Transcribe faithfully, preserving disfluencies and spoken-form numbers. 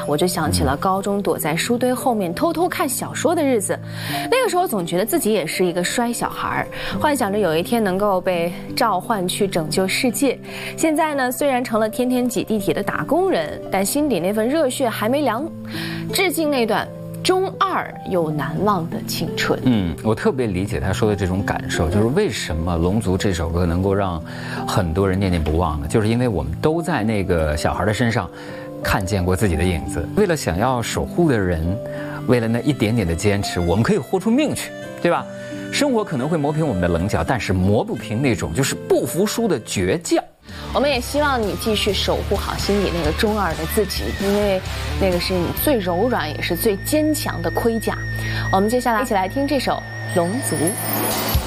我就想起了高中躲在书堆后面偷偷看小说的日子。那个时候总觉得自己也是一个衰小孩，幻想着有一天能够被召唤去拯救世界。现在呢，虽然成了天天挤地铁的打工人，但心底那份热血还没凉。致敬那段中二又难忘的青春。 嗯，我特别理解他说的这种感受，就是为什么《龙族》这首歌能够让很多人念念不忘呢？就是因为我们都在那个小孩的身上看见过自己的影子。为了想要守护的人，为了那一点点的坚持，我们可以豁出命去，对吧？生活可能会磨平我们的棱角，但是磨不平那种就是不服输的倔强。 我们也希望你继续守护好心里那个中二的自己，因为那个是你最柔软也是最坚强的盔甲。我们接下来一起来听这首《龙族》。